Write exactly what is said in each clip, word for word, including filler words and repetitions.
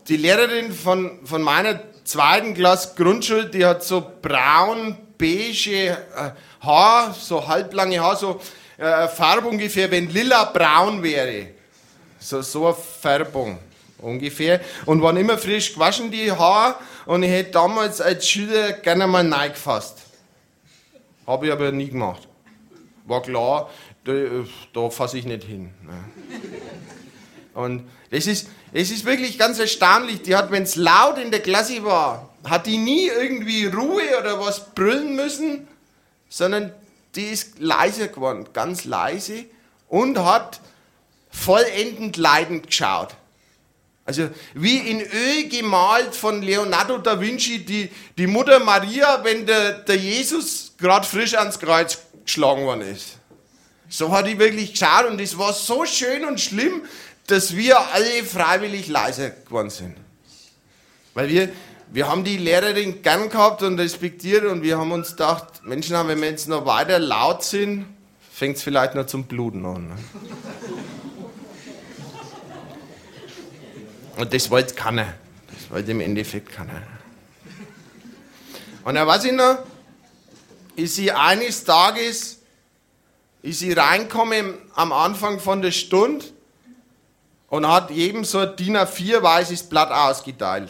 die Lehrerin von, von meiner zweiten Klasse Grundschule, die hat so braun, beige äh, Haar, so halblange Haar, so äh, Farbe ungefähr, wenn lila braun wäre. So, so eine Färbung ungefähr. Und waren immer frisch gewaschen, die Haare. Und ich hätte damals als Schüler gerne mal reingefasst. Habe ich aber nie gemacht. War klar, da, da fasse ich nicht hin. Und es ist, es ist wirklich ganz erstaunlich. Die hat, wenn es laut in der Klasse war, hat die nie irgendwie Ruhe oder was brüllen müssen, sondern die ist leise geworden, ganz leise, und hat vollendend leidend geschaut. Also wie in Öl gemalt von Leonardo da Vinci, die, die Mutter Maria, wenn der, der Jesus gerade frisch ans Kreuz geschlagen worden ist. So hat die wirklich geschaut, und es war so schön und schlimm, dass wir alle freiwillig leiser geworden sind. Weil wir, wir haben die Lehrerin gern gehabt und respektiert, und wir haben uns gedacht, Menschen, wenn wir jetzt noch weiter laut sind, fängt es vielleicht noch zum Bluten an. Ne? Und das wollte keiner. Das wollte im Endeffekt keiner. Und dann weiß ich noch, ist sie eines Tages, ist sie reingekommen am Anfang von der Stunde und hat jedem so ein D I N A vier weißes Blatt ausgeteilt.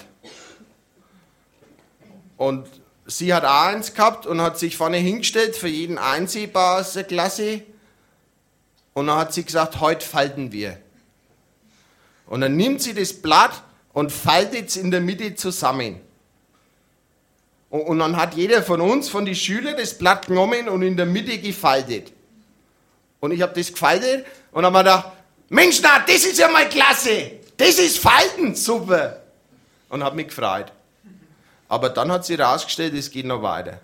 Und sie hat auch eins gehabt und hat sich vorne hingestellt, für jeden einsehbar aus der Klasse. Und dann hat sie gesagt, heute falten wir. Und dann nimmt sie das Blatt und faltet es in der Mitte zusammen. Und, und dann hat jeder von uns, von den Schülern, das Blatt genommen und in der Mitte gefaltet. Und ich habe das gefaltet und habe mir gedacht, Mensch, na, das ist ja mal klasse. Das ist Falten, super. Und habe mich gefreut. Aber dann hat sie herausgestellt, es geht noch weiter.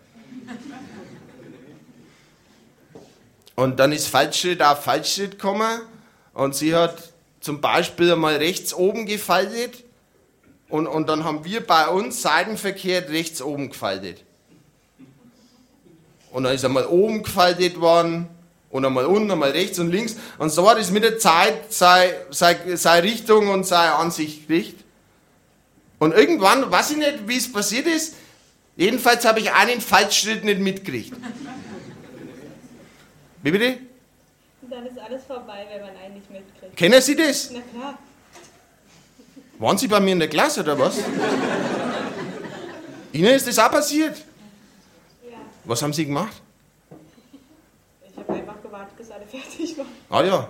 Und dann ist Falschschritt auf Falschschritt gekommen, und sie hat zum Beispiel einmal rechts oben gefaltet, und, und dann haben wir bei uns seitenverkehrt rechts oben gefaltet. Und dann ist einmal oben gefaltet worden und einmal unten, einmal rechts und links. Und so hat es mit der Zeit seine, seine, seine Richtung und seine Ansicht gekriegt. Und irgendwann, weiß ich nicht, wie es passiert ist, jedenfalls habe ich einen Falschschritt nicht mitgekriegt. Wie bitte? Dann ist alles vorbei, wenn man einen nicht mitkriegt. Kennen Sie das? Na klar. Waren Sie bei mir in der Klasse oder was? Ihnen ist das auch passiert? Ja. Was haben Sie gemacht? Ich habe einfach gewartet, bis alle fertig waren. Ah ja.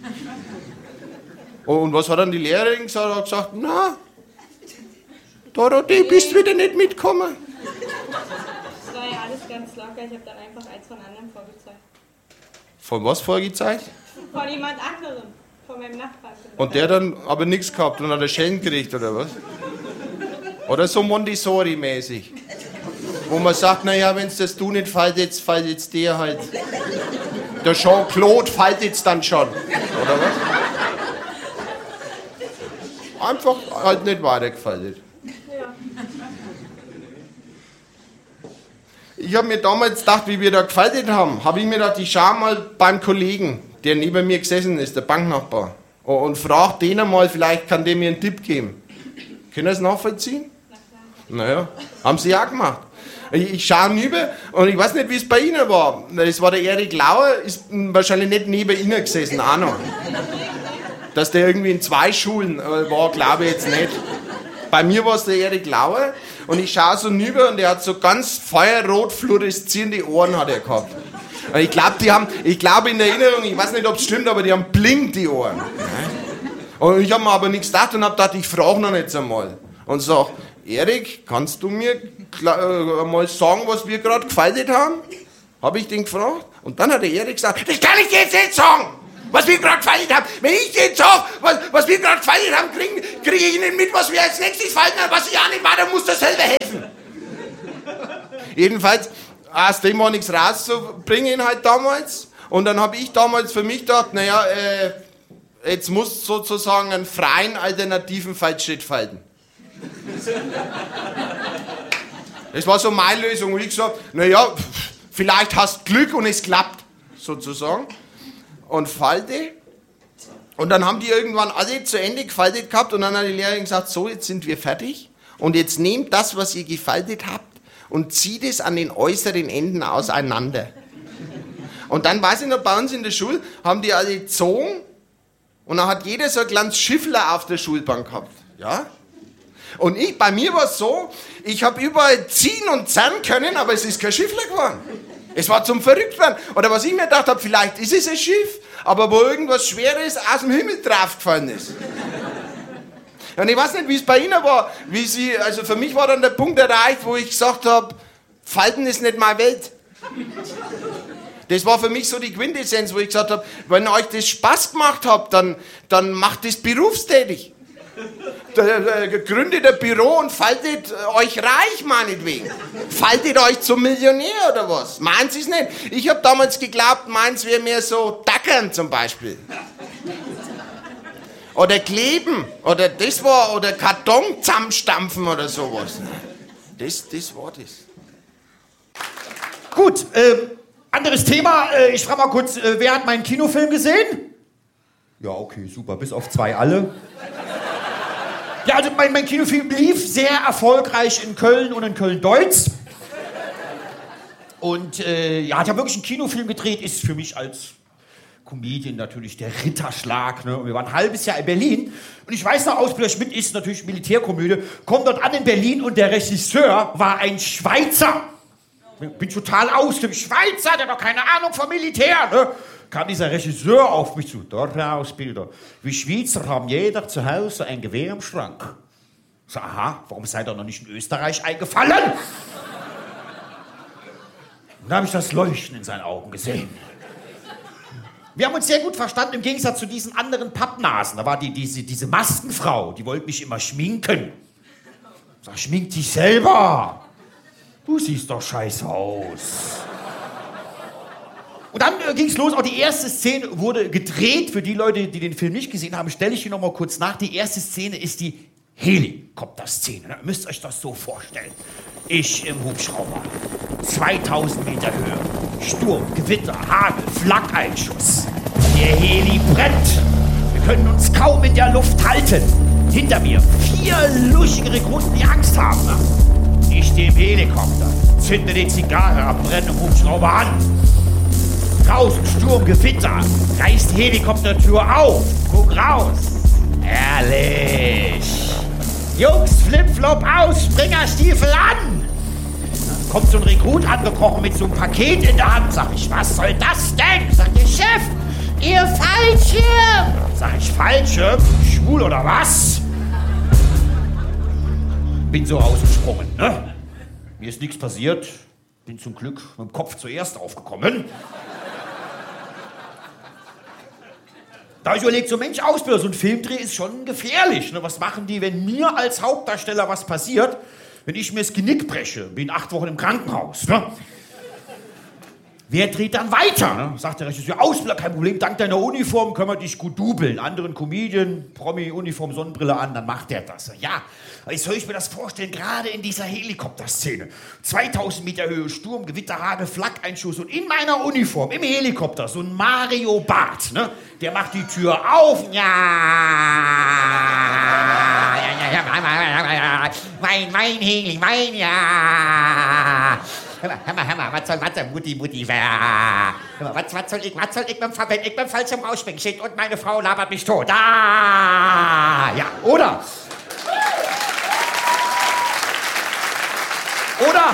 Und was hat dann die Lehrerin gesagt? Hat gesagt, na, Dorothee, bist wieder nicht mitgekommen. Das war ja alles ganz locker. Ich habe dann einfach eins von anderen vorgezeigt. Von was vorgezeigt? Von jemand anderem. Von meinem Nachbarn. Und der dann aber nichts gehabt und hat einen Schelm gekriegt, oder was? Oder so Montessori-mäßig. Wo man sagt, naja, wenn es das du nicht faltet, faltet der halt. Der Jean-Claude faltet es dann schon. Oder was? Einfach halt nicht weitergefaltet. Ja. Ich habe mir damals gedacht, wie wir da gefaltet haben, habe ich mir gedacht, ich schaue mal beim Kollegen, der neben mir gesessen ist, der Banknachbar, und frage den einmal, vielleicht kann der mir einen Tipp geben. Können Sie es nachvollziehen? Na klar. Naja, haben Sie auch gemacht. Ich, ich schaue rüber und ich weiß nicht, wie es bei Ihnen war. Das war der Erik Lauer, ist wahrscheinlich nicht neben Ihnen gesessen, auch noch. Dass der irgendwie in zwei Schulen war, glaube ich jetzt nicht. Bei mir war es der Erik Lauer, und ich schaue so rüber und der hat so ganz feuerrot fluoreszierende Ohren hat er gehabt. Und ich glaube, die haben, ich glaube in Erinnerung, ich weiß nicht, ob es stimmt, aber die haben blind die Ohren. Und ich habe mir aber nichts gedacht und habe gedacht, ich frage noch jetzt einmal. Und sage, Erik, kannst du mir äh, mal sagen, was wir gerade gefaltet haben? Habe ich den gefragt. Und dann hat der Erik gesagt, das kann ich dir jetzt nicht sagen, was wir gerade gefaltet haben. Wenn ich dir jetzt sage, was, was wir gerade gefaltet haben, kriege krieg ich nicht mit, was wir als nächstes falten haben. Was ich auch nicht war, dann muss der selber helfen. Jedenfalls, aus dem war nichts rauszubringen halt damals. Und dann habe ich damals für mich gedacht, naja, äh, jetzt muss sozusagen einen freien, alternativen Faltschritt falten. Das war so meine Lösung. Und ich gesagt, naja, vielleicht hast du Glück und es klappt, sozusagen. Und falte. Und dann haben die irgendwann alle zu Ende gefaltet gehabt und dann hat die Lehrerin gesagt, so, jetzt sind wir fertig und jetzt nehmt das, was ihr gefaltet habt und zieht es an den äußeren Enden auseinander. Und dann, weiß ich noch, bei uns in der Schule haben die alle gezogen und dann hat jeder so ein kleines Schiffler auf der Schulbank gehabt. Ja? Und ich, bei mir war es so, ich habe überall ziehen und zerren können, aber es ist kein Schiffler geworden. Es war zum Verrücktwerden. Oder was ich mir gedacht habe, vielleicht ist es ein Schiff, aber wo irgendwas Schweres aus dem Himmel draufgefallen ist. Und ich weiß nicht, wie es bei Ihnen war. Wie Sie, also für mich war dann der Punkt erreicht, wo ich gesagt habe, Falten ist nicht meine Welt. Das war für mich so die Quintessenz, wo ich gesagt habe, wenn euch das Spaß gemacht habt, dann, dann macht das berufstätig. Gründet ein Büro und faltet euch reich, meinetwegen. Faltet euch zum Millionär oder was? Meins ist nicht. Ich habe damals geglaubt, meins wäre mehr so Dackern zum Beispiel. Oder kleben. Oder das war, oder Karton zusammenstampfen oder sowas. Das, das war das. Gut, äh, anderes Thema. Äh, ich frage mal kurz, äh, wer hat meinen Kinofilm gesehen? Ja, okay, super. Bis auf zwei alle. Ja, also mein, mein Kinofilm lief sehr erfolgreich in Köln und in Köln-Deutz. Und äh, ja, ich habe wirklich einen Kinofilm gedreht, ist für mich als Comedian natürlich der Ritterschlag. Ne? Und wir waren ein halbes Jahr in Berlin. Und ich weiß noch, Ausbilder Schmidt ist natürlich Militärkomödie, kommt dort an in Berlin und der Regisseur war ein Schweizer. Ich bin total aus dem Schweizer, der hat doch keine Ahnung vom Militär. Ne? Kam dieser Regisseur auf mich zu. Dort, Herr Ausbilder, wir Schweizer haben jeder zu Hause ein Gewehr im Schrank. Ich so, aha, warum seid ihr noch nicht in Österreich eingefallen? Und da habe ich das Leuchten in seinen Augen gesehen. Wir haben uns sehr gut verstanden, im Gegensatz zu diesen anderen Pappnasen. Da war die, diese, diese Maskenfrau, die wollte mich immer schminken. Ich sag, schmink dich selber. Du siehst doch scheiße aus. Und dann äh, ging es los, auch die erste Szene wurde gedreht. Für die Leute, die den Film nicht gesehen haben, stelle ich hier noch mal kurz nach. Die erste Szene ist die Helikopter-Szene. Ihr müsst euch das so vorstellen. Ich im Hubschrauber, zweitausend Meter Höhe, Sturm, Gewitter, Hagel, Flakeinschuss. Der Heli brennt. Wir können uns kaum in der Luft halten. Hinter mir vier luschige Rekruten, die Angst haben. Ich stehe im Helikopter, zünde die Zigarre ab, brenne im Hubschrauber an. Draußen Sturm, Gewitter, reißt die Helikoptertür auf, guck raus. Ehrlich. Jungs, Flipflop aus, Springerstiefel an. Dann kommt so ein Rekrut angekrochen mit so einem Paket in der Hand. Sag ich, was soll das denn? Sagt der Chef, ihr Fallschirm. Sag ich, Fallschirm? Schwul oder was? Bin so ausgesprungen, ne? Mir ist nichts passiert. Bin zum Glück mit dem Kopf zuerst aufgekommen. Da habe ich überlegt, so Mensch, Ausbilder, so ein Filmdreh ist schon gefährlich. Ne? Was machen die, wenn mir als Hauptdarsteller was passiert, wenn ich mir das Genick breche? Bin acht Wochen im Krankenhaus. Ne? Wer dreht dann weiter? Ne? Sagt der Regisseur, Ausbilder, kein Problem, dank deiner Uniform können wir dich gut dubeln. Anderen Comedian, Promi, Uniform, Sonnenbrille an, dann macht der das. Ja, wie soll ich mir das vorstellen, gerade in dieser Helikopterszene. zweitausend Meter Höhe, Sturm, Gewitter, Hagel, Flakeinschuss und in meiner Uniform, im Helikopter, so ein Mario Barth, ne? Der macht die Tür auf. Ja, ja, ja, ja, mein, mein Heli, mein, ja. Hör mal, hör mal, hör mal, was soll, was soll, Mutti, Mutti, hör mal, was, was soll ich, was soll ich beim, wenn ich beim Fallschirm rausspringen, steht und meine Frau labert mich tot. Ah, ja, oder? Oder?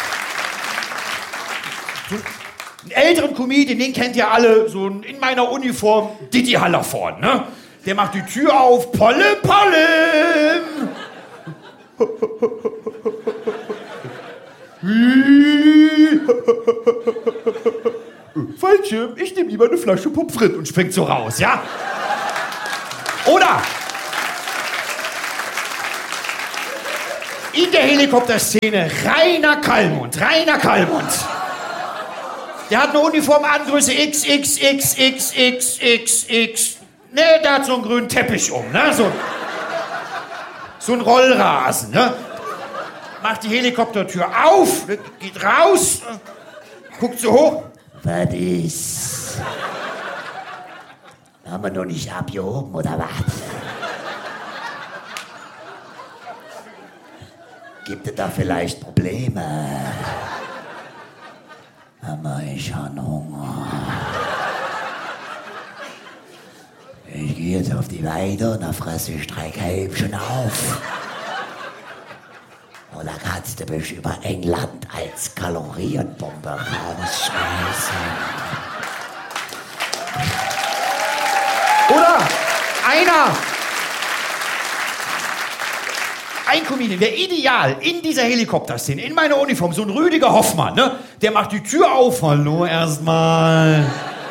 So einen älteren Comedian, den kennt ihr alle, so ein, in meiner Uniform, Didi Hallervorden, ne? Der macht die Tür auf, Polle, Polle! Fallschirm, ich nehme lieber eine Flasche Pommes frites und springt so raus, ja? Oder in der Helikopterszene Rainer Kallmund, Rainer Kallmund. Der hat eine Uniform an, Größe X, X, X, X, X, X, X. Ne, der hat so einen grünen Teppich um, ne? So, so ein Rollrasen, ne? Macht die Helikoptertür auf, geht raus, guckt so hoch. Was ist? Haben wir noch nicht abgehoben, oder was? Gibt es da vielleicht Probleme? Aber ich habe Hunger. Ich gehe jetzt auf die Weide und da fresse ich drei Kälbchen auf. Und da kannst du mich über England als Kalorienbombe rausschmeißen. Oder einer, ein Comedian, der ideal in dieser Helikopterszene, in meiner Uniform, so ein Rüdiger Hoffmann, ne? Der macht die Tür auf, hallo erstmal.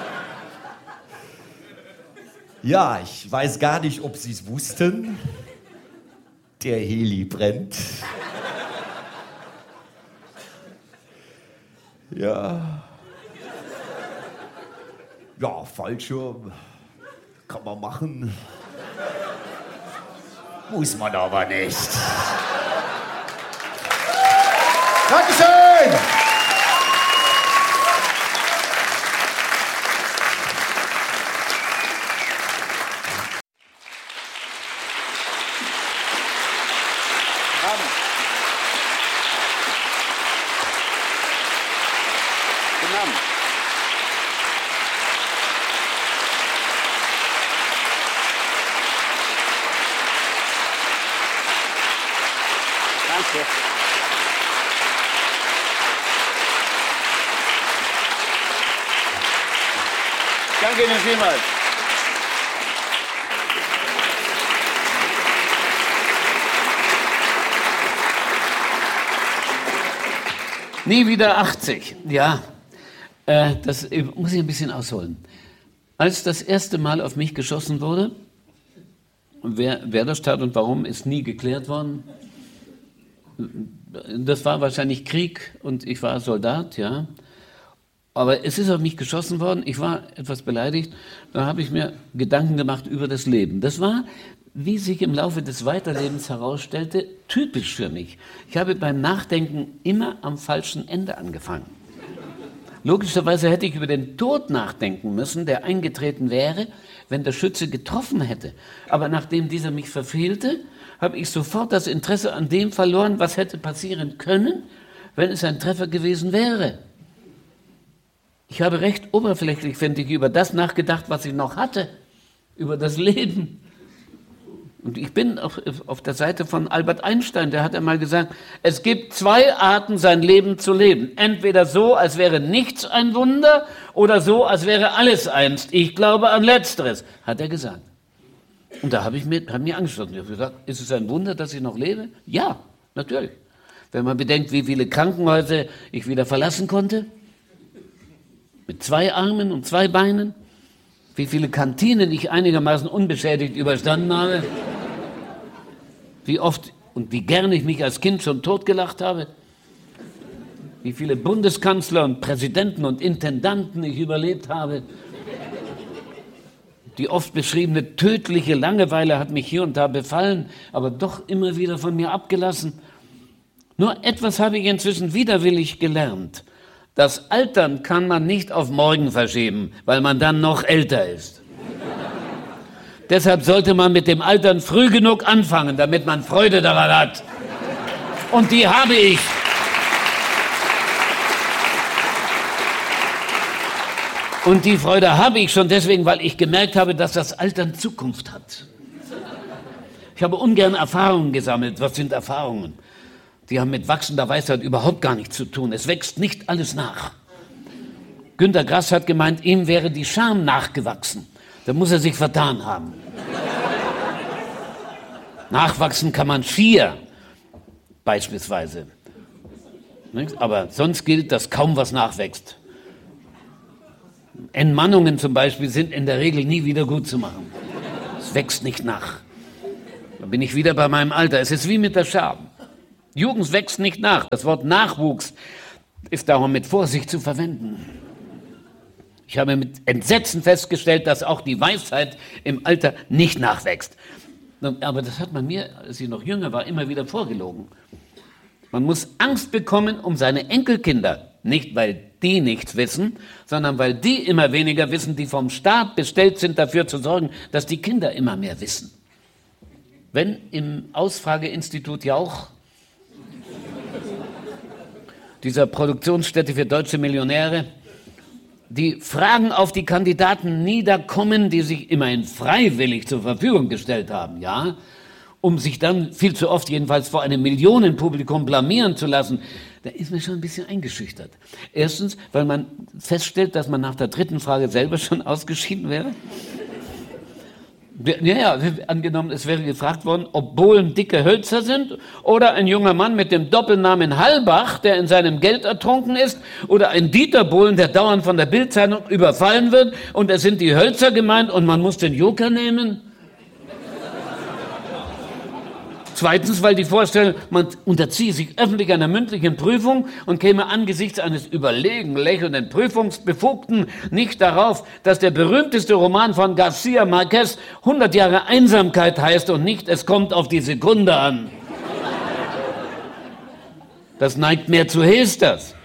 Ja, ich weiß gar nicht, ob Sie es wussten. Der Heli brennt. Ja. Ja, Fallschirm kann man machen. Muss man aber nicht. Dankeschön! Danke. Danke Ihnen vielmals. Nie wieder achtzig, ja. Äh, das muss ich ein bisschen ausholen. Als das erste Mal auf mich geschossen wurde, wer, wer das tat und warum, ist nie geklärt worden. Das war wahrscheinlich Krieg und ich war Soldat, ja. Aber es ist auf mich geschossen worden, ich war etwas beleidigt, da habe ich mir Gedanken gemacht über das Leben. Das war, wie sich im Laufe des Weiterlebens herausstellte, typisch für mich. Ich habe beim Nachdenken immer am falschen Ende angefangen. Logischerweise hätte ich über den Tod nachdenken müssen, der eingetreten wäre, wenn der Schütze getroffen hätte. Aber nachdem dieser mich verfehlte, habe ich sofort das Interesse an dem verloren, was hätte passieren können, wenn es ein Treffer gewesen wäre. Ich habe recht oberflächlich, finde ich, über das nachgedacht, was ich noch hatte, über das Leben. Und ich bin auf, auf der Seite von Albert Einstein, der hat einmal gesagt, es gibt zwei Arten, sein Leben zu leben. Entweder so, als wäre nichts ein Wunder, oder so, als wäre alles eins. Ich glaube an Letzteres, hat er gesagt. Und da habe ich mir, hab mir angeschlossen. Ich habe gesagt, ist es ein Wunder, dass ich noch lebe? Ja, natürlich. Wenn man bedenkt, wie viele Krankenhäuser ich wieder verlassen konnte, mit zwei Armen und zwei Beinen, wie viele Kantinen ich einigermaßen unbeschädigt überstanden habe, wie oft und wie gerne ich mich als Kind schon totgelacht habe, wie viele Bundeskanzler und Präsidenten und Intendanten ich überlebt habe. Die oft beschriebene tödliche Langeweile hat mich hier und da befallen, aber doch immer wieder von mir abgelassen. Nur etwas habe ich inzwischen widerwillig gelernt. Das Altern kann man nicht auf morgen verschieben, weil man dann noch älter ist. Deshalb sollte man mit dem Altern früh genug anfangen, damit man Freude daran hat. Und die habe ich. Und die Freude habe ich schon deswegen, weil ich gemerkt habe, dass das Altern Zukunft hat. Ich habe ungern Erfahrungen gesammelt. Was sind Erfahrungen? Die haben mit wachsender Weisheit überhaupt gar nichts zu tun. Es wächst nicht alles nach. Günter Grass hat gemeint, ihm wäre die Scham nachgewachsen. Da muss er sich vertan haben. Nachwachsen kann man schier, beispielsweise. Aber sonst gilt, dass kaum was nachwächst. Entmannungen zum Beispiel sind in der Regel nie wieder gut zu machen. Es wächst nicht nach. Da bin ich wieder bei meinem Alter. Es ist wie mit der Scham. Jugend wächst nicht nach. Das Wort Nachwuchs ist darum mit Vorsicht zu verwenden. Ich habe mit Entsetzen festgestellt, dass auch die Weisheit im Alter nicht nachwächst. Aber das hat man mir, als ich noch jünger war, immer wieder vorgelogen. Man muss Angst bekommen um seine Enkelkinder. Nicht, weil die nichts wissen, sondern weil die immer weniger wissen, die vom Staat bestellt sind, dafür zu sorgen, dass die Kinder immer mehr wissen. Wenn im Ausfrageinstitut Jauch, dieser Produktionsstätte für deutsche Millionäre, die Fragen auf die Kandidaten niederkommen, die sich immerhin freiwillig zur Verfügung gestellt haben, ja, um sich dann viel zu oft jedenfalls vor einem Millionenpublikum blamieren zu lassen, da ist man schon ein bisschen eingeschüchtert. Erstens, weil man feststellt, dass man nach der dritten Frage selber schon ausgeschieden wäre. Ja, ja, angenommen, es wäre gefragt worden, ob Bohlen dicke Hölzer sind oder ein junger Mann mit dem Doppelnamen Hallbach, der in seinem Geld ertrunken ist, oder ein Dieter Bohlen, der dauernd von der Bild-Zeitung überfallen wird und es sind die Hölzer gemeint und man muss den Joker nehmen. Zweitens, weil die Vorstellung, man unterziehe sich öffentlich einer mündlichen Prüfung und käme angesichts eines überlegen lächelnden Prüfungsbefugten nicht darauf, dass der berühmteste Roman von García Márquez hundert Jahre Einsamkeit heißt und nicht, es kommt auf die Sekunde an. Das neigt mehr zu Hesters.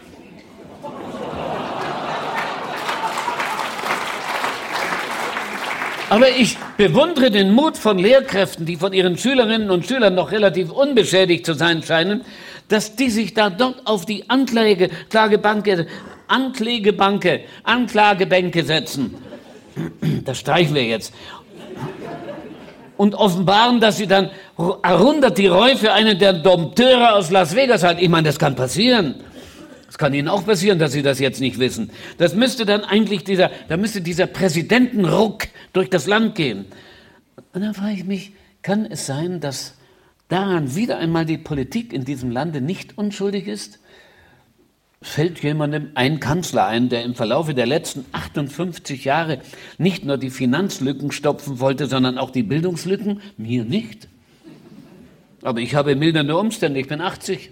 Aber ich bewundere den Mut von Lehrkräften, die von ihren Schülerinnen und Schülern noch relativ unbeschädigt zu sein scheinen, dass die sich da dort auf die Anklage, Klagebanke, Anklägebanke, Anklagebänke setzen. Das streichen wir jetzt. Und offenbaren, dass sie dann errundert die Reue für einen der Dompteure aus Las Vegas halten. Ich meine, das kann passieren. Es kann Ihnen auch passieren, dass Sie das jetzt nicht wissen. Das müsste dann eigentlich dieser, da müsste dieser Präsidentenruck durch das Land gehen. Und dann frage ich mich, kann es sein, dass daran wieder einmal die Politik in diesem Lande nicht unschuldig ist? Fällt jemandem ein Kanzler ein, der im Verlaufe der letzten achtundfünfzig Jahre nicht nur die Finanzlücken stopfen wollte, sondern auch die Bildungslücken? Mir nicht. Aber ich habe mildernde Umstände, ich bin achtzig.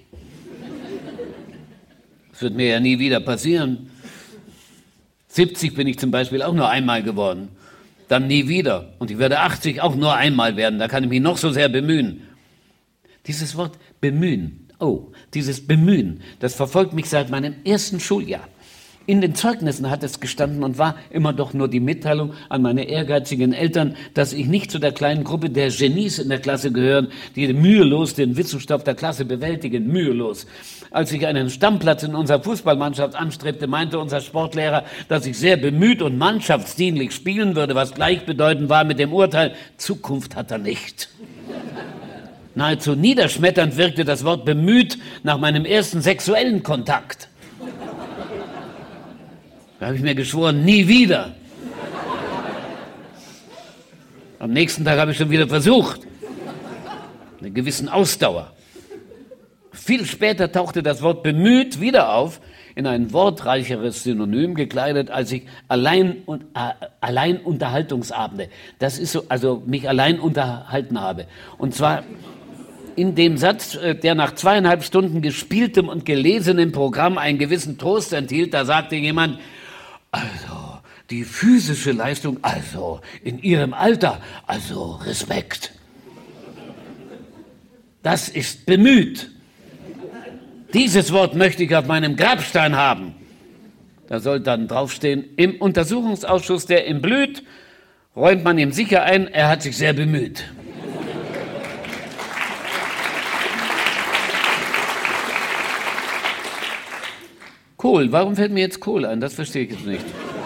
Das wird mir ja nie wieder passieren. siebzig bin ich zum Beispiel auch nur einmal geworden. Dann nie wieder. Und ich werde achtzig auch nur einmal werden. Da kann ich mich noch so sehr bemühen. Dieses Wort bemühen, oh, dieses Bemühen, das verfolgt mich seit meinem ersten Schuljahr. In den Zeugnissen hat es gestanden und war immer doch nur die Mitteilung an meine ehrgeizigen Eltern, dass ich nicht zu der kleinen Gruppe der Genies in der Klasse gehören, die mühelos den Wissensstoff der Klasse bewältigen, mühelos. Als ich einen Stammplatz in unserer Fußballmannschaft anstrebte, meinte unser Sportlehrer, dass ich sehr bemüht und mannschaftsdienlich spielen würde, was gleichbedeutend war mit dem Urteil, Zukunft hat er nicht. Nahezu niederschmetternd wirkte das Wort bemüht nach meinem ersten sexuellen Kontakt. Da habe ich mir geschworen, nie wieder. Am nächsten Tag habe ich schon wieder versucht. Eine gewissen Ausdauer. Viel später tauchte das Wort bemüht wieder auf, in ein wortreicheres Synonym gekleidet, als ich allein, und, äh, allein Unterhaltungsabende, das ist so, also mich allein unterhalten habe. Und zwar in dem Satz, der nach zweieinhalb Stunden gespieltem und gelesenem Programm einen gewissen Trost enthielt, da sagte jemand, also die physische Leistung, also in Ihrem Alter, also Respekt. Das ist bemüht. Dieses Wort möchte ich auf meinem Grabstein haben. Da soll dann draufstehen, im Untersuchungsausschuss, der ihm blüht, räumt man ihm sicher ein, er hat sich sehr bemüht. Kohl, warum fällt mir jetzt Kohl ein? Das verstehe ich jetzt nicht.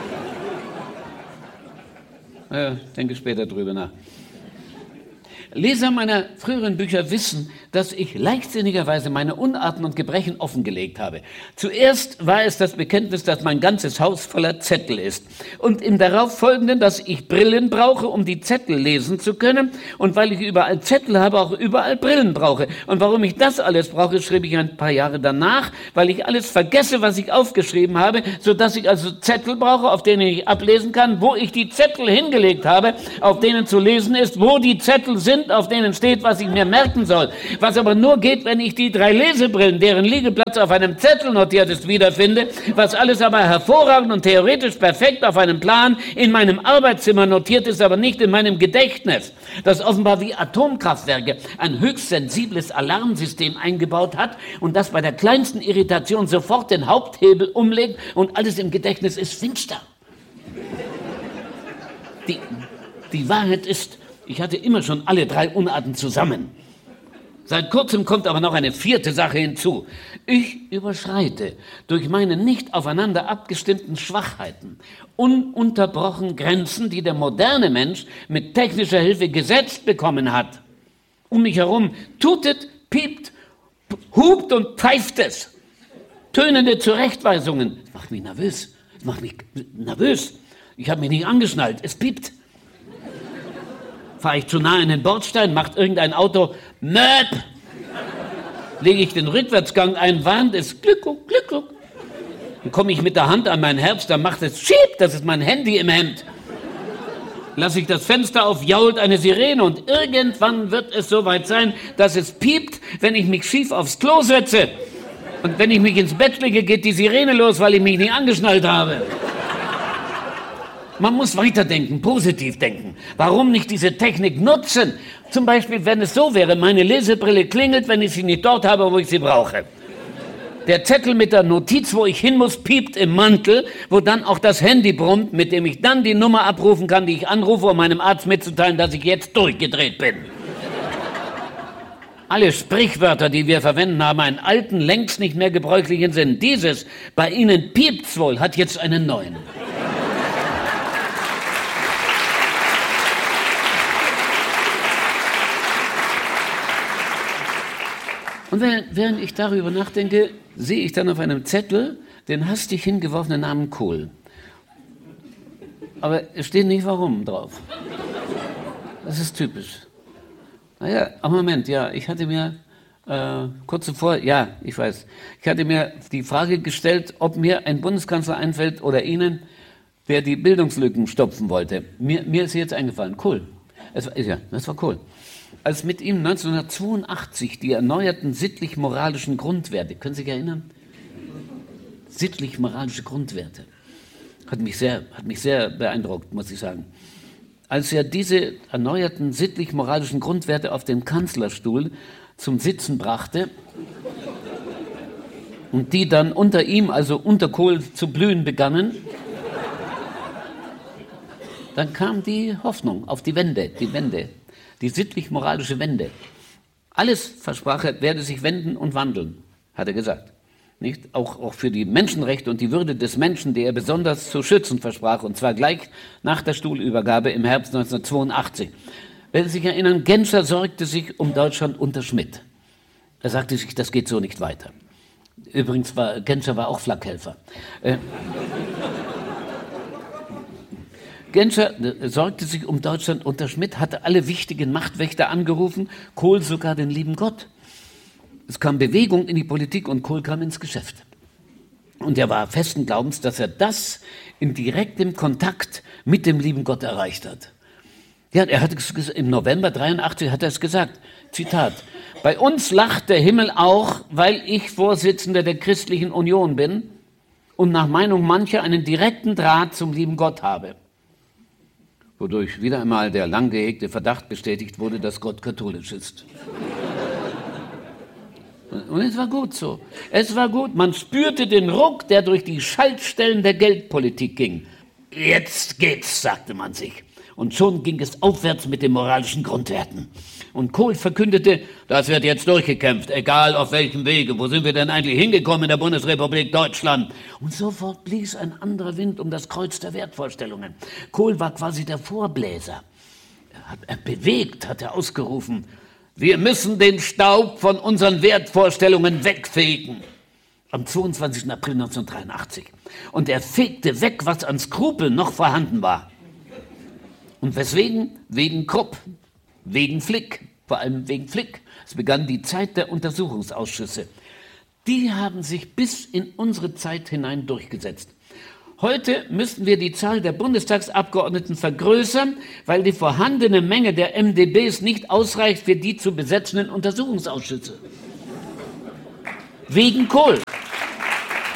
Ja, denke später drüber nach. Leser meiner früheren Bücher wissen, dass ich leichtsinnigerweise meine Unarten und Gebrechen offengelegt habe. Zuerst war es das Bekenntnis, dass mein ganzes Haus voller Zettel ist. Und im darauffolgenden, dass ich Brillen brauche, um die Zettel lesen zu können. Und weil ich überall Zettel habe, auch überall Brillen brauche. Und warum ich das alles brauche, schrieb ich ein paar Jahre danach, weil ich alles vergesse, was ich aufgeschrieben habe, sodass ich also Zettel brauche, auf denen ich ablesen kann, wo ich die Zettel hingelegt habe, auf denen zu lesen ist, wo die Zettel sind, auf denen steht, was ich mir merken soll. was aber nur geht, wenn ich die drei Lesebrillen, deren Liegeplatz auf einem Zettel notiert ist, wiederfinde, was alles aber hervorragend und theoretisch perfekt auf einem Plan in meinem Arbeitszimmer notiert ist, aber nicht in meinem Gedächtnis, das offenbar wie Atomkraftwerke ein höchst sensibles Alarmsystem eingebaut hat und das bei der kleinsten Irritation sofort den Haupthebel umlegt und alles im Gedächtnis ist finster. Die, die Wahrheit ist, ich hatte immer schon alle drei Unarten zusammen. Seit kurzem kommt aber noch eine vierte Sache hinzu. Ich überschreite durch meine nicht aufeinander abgestimmten Schwachheiten ununterbrochen Grenzen, die der moderne Mensch mit technischer Hilfe gesetzt bekommen hat. Um mich herum tutet, piept, hupt und pfeift es. Tönende Zurechtweisungen. Das macht mich nervös. Das macht mich nervös. Ich habe mich nicht angeschnallt. Es piept. Fahre ich zu nah in den Bordstein, macht irgendein Auto Möp. Lege ich den Rückwärtsgang ein, warnt es Glück, Glück, Glück. Dann komme ich mit der Hand an mein Herz, dann macht es Schieb, das ist mein Handy im Hemd. Lasse ich das Fenster auf, jault eine Sirene und irgendwann wird es soweit sein, dass es piept, wenn ich mich schief aufs Klo setze. Und wenn ich mich ins Bett lege, geht die Sirene los, weil ich mich nicht angeschnallt habe. Man muss weiterdenken, positiv denken. Warum nicht diese Technik nutzen? Zum Beispiel, wenn es so wäre, meine Lesebrille klingelt, wenn ich sie nicht dort habe, wo ich sie brauche. Der Zettel mit der Notiz, wo ich hin muss, piept im Mantel, wo dann auch das Handy brummt, mit dem ich dann die Nummer abrufen kann, die ich anrufe, um meinem Arzt mitzuteilen, dass ich jetzt durchgedreht bin. Alle Sprichwörter, die wir verwenden, haben einen alten, längst nicht mehr gebräuchlichen Sinn. Dieses, bei Ihnen piept's wohl, hat jetzt einen neuen. Und während ich darüber nachdenke, sehe ich dann auf einem Zettel den hastig hingeworfenen Namen Kohl. Aber es steht nicht warum drauf. Das ist typisch. Naja, aber Moment, ja, ich hatte mir äh, kurz zuvor, ja, ich weiß, ich hatte mir die Frage gestellt, ob mir ein Bundeskanzler einfällt oder Ihnen, der die Bildungslücken stopfen wollte. Mir, mir ist jetzt eingefallen, Kohl. Es war, ja, das war Kohl. Als mit ihm neunzehnhundertzweiundachtzig die erneuerten sittlich-moralischen Grundwerte, können Sie sich erinnern? Sittlich-moralische Grundwerte. Hat mich sehr, hat mich sehr beeindruckt, muss ich sagen. Als er diese erneuerten sittlich-moralischen Grundwerte auf den Kanzlerstuhl zum Sitzen brachte und die dann unter ihm, also unter Kohl, zu blühen begannen, dann kam die Hoffnung auf die Wende, die Wende. Die sittlich-moralische Wende. Alles, versprach er, werde sich wenden und wandeln, hat er gesagt. Nicht? Auch, auch für die Menschenrechte und die Würde des Menschen, die er besonders zu schützen versprach, und zwar gleich nach der Stuhlübergabe im Herbst neunzehnhundertzweiundachtzig. Wenn Sie sich erinnern, Genscher sorgte sich um Deutschland unter Schmidt. Er sagte sich, das geht so nicht weiter. Übrigens war Genscher war auch Flakhelfer. Äh, Genscher sorgte sich um Deutschland unter Schmidt, hatte alle wichtigen Machtwächter angerufen, Kohl sogar den lieben Gott. Es kam Bewegung in die Politik und Kohl kam ins Geschäft. Und er war festen Glaubens, dass er das in direktem Kontakt mit dem lieben Gott erreicht hat. Ja, er hat es, im November dreiundachtzig hat er es gesagt, Zitat, bei uns lacht der Himmel auch, weil ich Vorsitzender der Christlichen Union bin und nach Meinung mancher einen direkten Draht zum lieben Gott habe. Wodurch wieder einmal der lang gehegte Verdacht bestätigt wurde, dass Gott katholisch ist. Und es war gut so. Es war gut. Man spürte den Ruck, der durch die Schaltstellen der Geldpolitik ging. Jetzt geht's, sagte man sich. Und schon ging es aufwärts mit den moralischen Grundwerten. Und Kohl verkündete, das wird jetzt durchgekämpft, egal auf welchem Wege. Wo sind wir denn eigentlich hingekommen in der Bundesrepublik Deutschland? Und sofort blies ein anderer Wind um das Kreuz der Wertvorstellungen. Kohl war quasi der Vorbläser. Er hat er bewegt, hat er ausgerufen, wir müssen den Staub von unseren Wertvorstellungen wegfegen. Am zweiundzwanzigsten April neunzehnhundertdreiundachtzig. Und er fegte weg, was an Skrupeln noch vorhanden war. Und weswegen? Wegen Krupp, wegen Flick, vor allem wegen Flick. Es begann die Zeit der Untersuchungsausschüsse. Die haben sich bis in unsere Zeit hinein durchgesetzt. Heute müssten wir die Zahl der Bundestagsabgeordneten vergrößern, weil die vorhandene Menge der M d Bs nicht ausreicht für die zu besetzenden Untersuchungsausschüsse. Wegen Kohl.